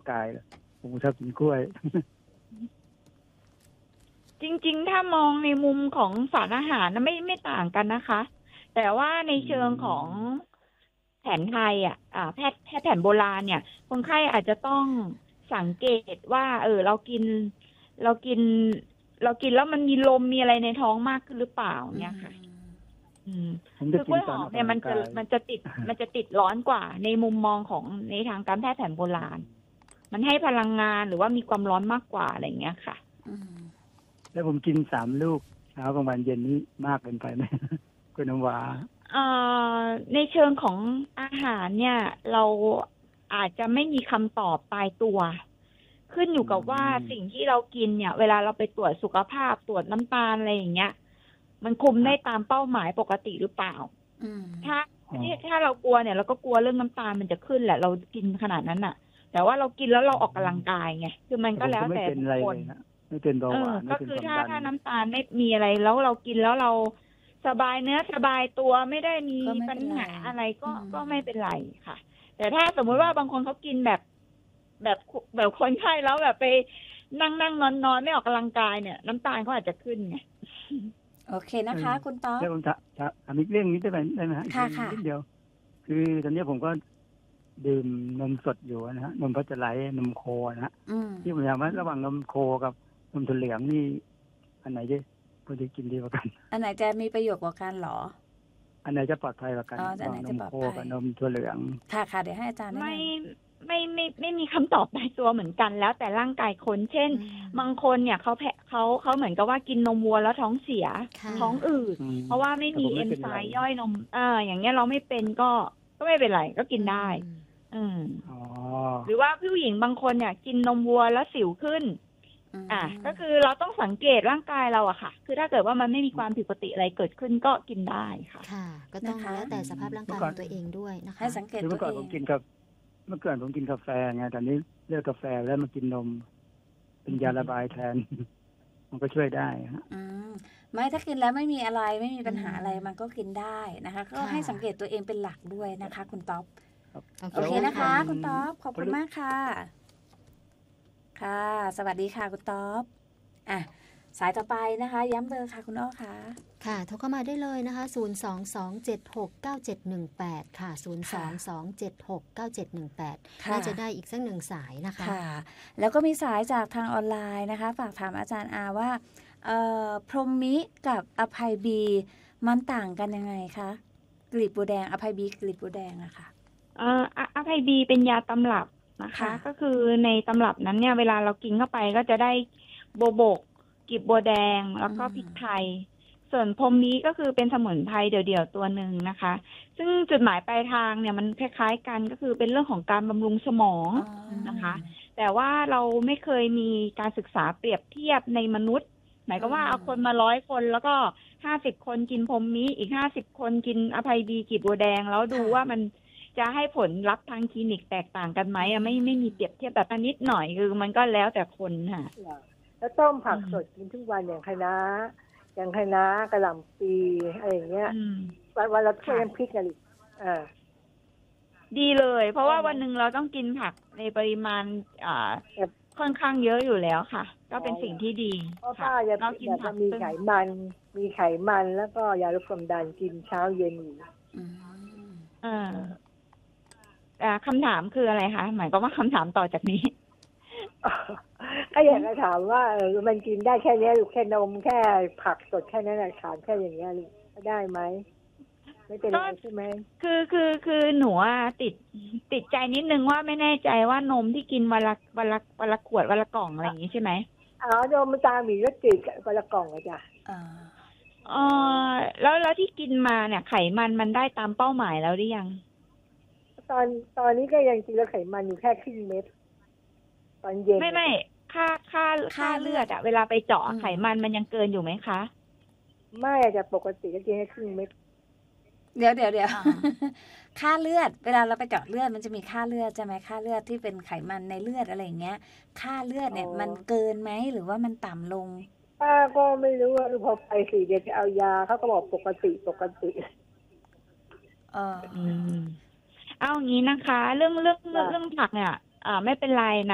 กายผมชอบกินกล้วยจริงๆถ้ามองในมุมของสารอาหารนะไม่ต่างกันนะคะ แต่ว่าในเชิงของแผนไทยแพทย์แผนโบราณเนี่ยคนไข้อาจจะต้องสังเกตว่าเรากินแล้วมันมีลมมีอะไรในท้องมากขึ้นหรือเปล่าเนี่ยค่ะคือกล้วยหอมเนี่ยมันจะติดร้อนกว่าในมุมมองของในทางการแพทย์แผนโบราณมันให้พลังงานหรือว่ามีความร้อนมากกว่าอะไรอย่างเงี้ยค่ะแล้วผมกิน3 ลูกเช้ากลางวันเย็นนี้มากเกินไปไหม กล้วยน้ำว้าในเชิงของอาหารเนี่ยเราอาจจะไม่มีคำตอบตายตัวขึ้นอยู่กับว่าสิ่งที่เรากินเนี่ยเวลาเราไปตรวจสุขภาพตรวจน้ำตาลอะไรอย่างเงี้ยมันคุมได้ตามเป้าหมายปกติหรือเปล่าถ้าเรากลัวเนี่ยเราก็กลัวเรื่องน้ำตาลมันจะขึ้นแหละเรากินขนาดนั้นน่ะแต่ว่าเรากินแล้วเราออกกำลังกายไงคือมันก็แล้วแต่คนไม่เป็นเบาหวานก็คือถ้าน้ำตาลไม่มีอะไรแล้วเรากินแล้วเราสบายเนื้อสบายตัวไม่ได้มีปัญหาอะไรก็ไม่เป็นไรค่ะแต่ถ้าสมมติว่าบางคนเขากินแบบคนไข้แล้วแบบไปนั่งนอนไม่ออกกำลังกายเนี่ยน้ำตาลเขาอาจจะขึ้นไงโอเคนะคะคุณต๊อบแล้วผมถามอีกเรื่องนี้ได้ไหมฮะค่ะนิดเดียวคือตอนนี้ผมก็ดื่มนมสดอยู่นะฮะนมพัชไลท์นมโคนะฮะที่ผมถามว่าระหว่างนมโคกับนมถั่วเหลืองนี่อันไหนควรจะกินดีกว่ากันอันไหนจะมีประโยชน์กว่ากันหรออันไหนจะปลอดภัยกว่ากันนมโคกับนมถั่วเหลืองค่ะเดี๋ยวให้อาจารย์ไม่มีคำตอบตายตัวเหมือนกันแล้วแต่ร่างกายคนเช่นบางคนเนี่ยเขาเหมือนกับว่ากินนมวัวแล้วท้องเสียท้องอืดเพราะว่าไม่มีเอนไซม์ย่อยนมอย่างเงี้ยเราไม่เป็นก็ไม่เป็นไรก็กินได้หรือว่าผู้หญิงบางคนเนี่ยกินนมวัวแล้วสิวขึ้นก็คือเราต้องสังเกตร่างกายเราอะค่ะคือถ้าเกิดว่ามันไม่มีความผิดปกติอะไรเกิดขึ้นก็กินได้ค่ะก็ต้องแล้วแต่สภาพร่างกายของตัวเองด้วยนะคะให้สังเกตตัวเองเมื่อก่อนผมกินกาแฟไงตอนนี้เลิกกาแฟแล้วมากินนมเป็นยาระบายแทนมันก็ช่วยได้ฮะไม่ถ้ากินแล้วไม่มีอะไรไม่มีปัญหาอะไรมันก็กินได้นะคะก็ให้สังเกตตัวเองเป็นหลักด้วยนะคะคุณต๊อบโอเคนะคะคุณต๊อบขอบคุณมากค่ะค่ะสวัสดีค่ะคุณต๊อบสายต่อไปนะคะย้ำเบอร์ค่ะคุณอ้อค่ะโทรเข้ามาได้เลยนะคะ022769718ค่ะ022769718น่าจะได้อีกสัก1 สายนะคะค่ะแล้วก็มีสายจากทางออนไลน์นะคะฝากถามอาจารย์อาว่าพรหมิกับอภัยบีมันต่างกันยังไงคะกลีบบัวแดงอภัยบีกลีบบัวแดงอะค่ะอภัยบีเป็นยาตำรับนะคะก็คือในตำรับนั้นเนี่ยเวลาเรากินเข้าไปก็จะได้โบโบกกลีบบัวแดงแล้วก็พริกไทยส่วนพรหมิก็คือเป็นสมุนไพรเดี่ยวๆตัวหนึ่งนะคะซึ่งจุดหมายปลายทางเนี่ยมันคล้ายๆกันก็คือเป็นเรื่องของการบำรุงสมองนะคะแต่ว่าเราไม่เคยมีการศึกษาเปรียบเทียบในมนุษย์หมายก็ว่าเอาคนมา100 คนแล้วก็50 คนกินพรหมิอีก50 คนกินอภัยบีกลีบบัวแดงแล้วดูว่ามันจะให้ผลลัพธ์ทางคลินิกแตกต่างกันไหมไม่มีเปรียบเทียบแบบนิดหน่อยคือมันก็แล้วแต่คนค่ะแล้วต้มผักสดกินทุกวันอย่างคะน้ากระหล่ำปีอะไรอย่างเงี้ยวันละถ้วยน้ำพริกอะไรดีเลยเพราะว่าวันหนึ่งเราต้องกินผักในปริมาณค่อนข้างเยอะอยู่แล้วค่ะก็เป็นสิ่งที่ดีเพราะป้าจะกินผักมีไขมันแล้วก็ยาลดความดันกินเช้าเย็นอยู่คำถามคืออะไรคะหมายความว่าคำถามต่อจากนี้ก็อยากจะถามว่ามันกินได้แค่นี้หรือแค่นมแค่ผักสดแค่นั้นทานแค่อย่างเงี้ยได้ไหมไม่เป็นไรใช่ไหมคือหนูติดใจนิดนึงว่าไม่แน่ใจว่านมที่กินวันละขวดวันละกล่องอะไรอย่างนี้ใช่ไหมนมตาหมีรสจืดวันละกล่องอะจ้ะแล้วที่กินมาเนี่ยไขมันได้ตามเป้าหมายแล้วหรือยังตอนนี้ก็ยังกินแล้วไขมันอยู่แค่ครึ่งเม็ดตอนเย็นไม่ค่าเลือดอะเวลาไปเจาะไขมันยังเกินอยู่ไหมคะไม่จะปกติก็กินแค่ครึ่งเม็ดเดี๋ยวค่าเลือดเวลาเราไปเจาะเลือดมันจะมีค่าเลือดใช่ไหมค่าเลือดที่เป็นไขมันในเลือดอะไรอย่างเงี้ยค่าเลือดเนี่ยมันเกินไหมหรือว่ามันต่ำลงป้าก็ไม่รู้ว่าพอไป4 เดือนจะเอายาเขาก็บอกปกติเอางี้นะคะเรื่องผักเนี่ยไม่เป็นไรนะ